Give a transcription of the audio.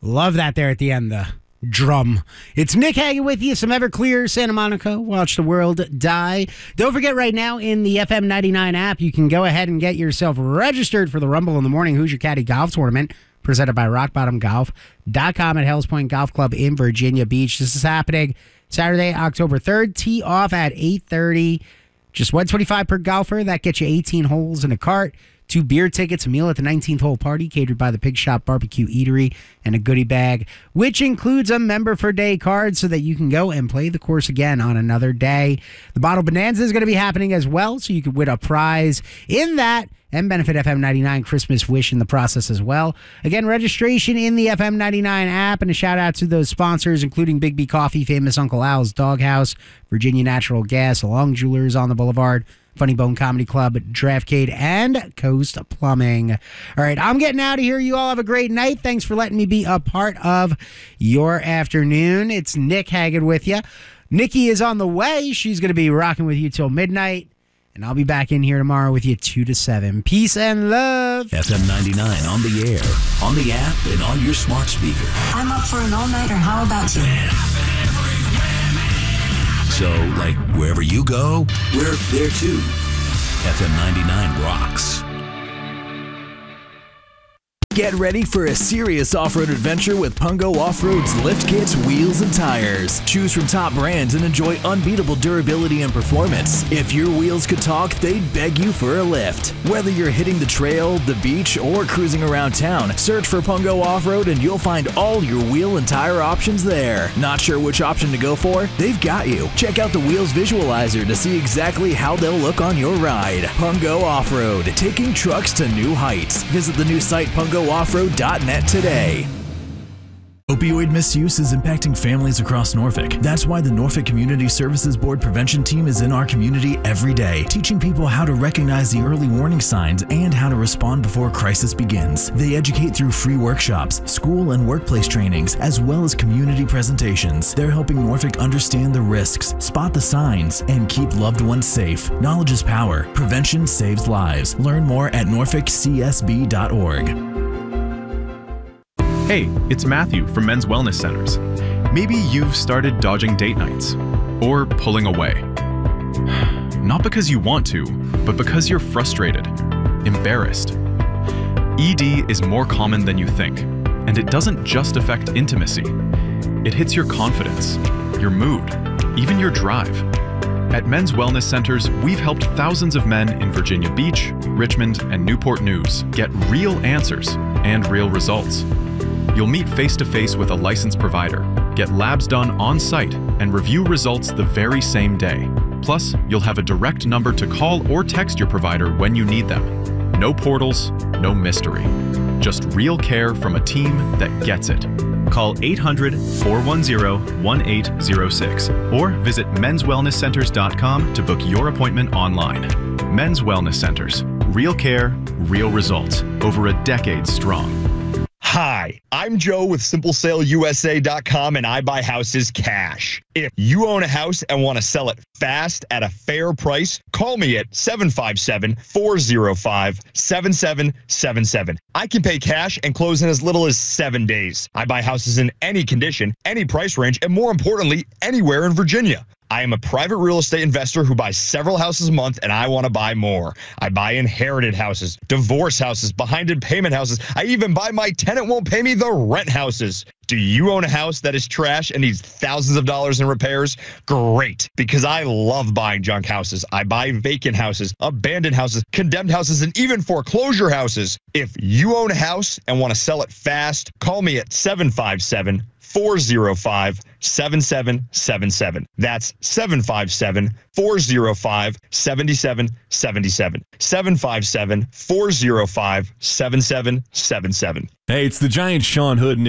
Love that there at the end, the drum. It's Nick Hagan with you, some Everclear, Santa Monica, watch the world die. Don't forget right now in the FM 99 app, you can go ahead and get yourself registered for the Rumble in the Morning Hoosier Caddy Golf Tournament presented by RockBottomGolf.com at Hells Point Golf Club in Virginia Beach. This is happening Saturday, October 3rd. Tee off at 8:30. Just $125 per golfer. That gets you 18 holes in a cart. 2 beer tickets, a meal at the 19th hole party catered by the Pig Shop Barbecue Eatery, and a goodie bag, which includes a member for day card so that you can go and play the course again on another day. The Bottle Bonanza is going to be happening as well, so you could win a prize in that and benefit FM 99 Christmas Wish in the process as well. Again, registration in the FM 99 app, and a shout out to those sponsors, including Big B Coffee, Famous Uncle Al's Doghouse, Virginia Natural Gas, Long Jewelers on the Boulevard, Funny Bone Comedy Club, Draftcade, and Coast Plumbing. All right, I'm getting out of here. You all have a great night. Thanks for letting me be a part of your afternoon. It's Nick Hagan with you. Nikki is on the way. She's going to be rocking with you till midnight. And I'll be back in here tomorrow with you 2 to 7. Peace and love. FM 99 on the air, on the app, and on your smart speaker. I'm up for an all-nighter. How about you? So, like, wherever you go, we're there too. FM 99 rocks. Get ready for a serious off-road adventure with Pungo Off-Road's lift kits, wheels, and tires. Choose from top brands and enjoy unbeatable durability and performance. If your wheels could talk, they'd beg you for a lift. Whether you're hitting the trail, the beach, or cruising around town, search for Pungo Off-Road and you'll find all your wheel and tire options there. Not sure which option to go for? They've got you. Check out the Wheels Visualizer to see exactly how they'll look on your ride. Pungo Off-Road, taking trucks to new heights. Visit the new site pungo-offroad.net today. Opioid misuse is impacting families across Norfolk. That's why the Norfolk Community Services Board prevention team is in our community every day, teaching people how to recognize the early warning signs and how to respond before crisis begins. They educate through free workshops, school and workplace trainings, as well as community presentations. They're helping Norfolk understand the risks, spot the signs, and keep loved ones safe. Knowledge is power. Prevention saves lives. Learn more at norfolkcsb.org. Hey, it's Matthew from Men's Wellness Centers. Maybe you've started dodging date nights or pulling away. Not because you want to, but because you're frustrated, embarrassed. ED is more common than you think, and it doesn't just affect intimacy. It hits your confidence, your mood, even your drive. At Men's Wellness Centers, we've helped thousands of men in Virginia Beach, Richmond, and Newport News get real answers and real results. You'll meet face-to-face with a licensed provider, get labs done on-site, and review results the very same day. Plus, you'll have a direct number to call or text your provider when you need them. No portals, no mystery. Just real care from a team that gets it. Call 800-410-1806 or visit menswellnesscenters.com to book your appointment online. Men's Wellness Centers. Real care, real results. Over a decade strong. Hi, I'm Joe with SimpleSaleUSA.com, and I buy houses cash. If you own a house and want to sell it fast at a fair price, call me at 757-405-7777. I can pay cash and close in as little as 7 days. I buy houses in any condition, any price range, and more importantly, anywhere in Virginia. I am a private real estate investor who buys several houses a month, and I want to buy more. I buy inherited houses, divorce houses, behind-in-payment houses. I even buy my tenant won't pay me the rent houses. Do you own a house that is trash and needs thousands of dollars in repairs? Great, because I love buying junk houses. I buy vacant houses, abandoned houses, condemned houses, and even foreclosure houses. If you own a house and want to sell it fast, call me at 757-405-7777. That's 757-405-7777. 757-405-7777. Hey, it's the Giant Sean Hood.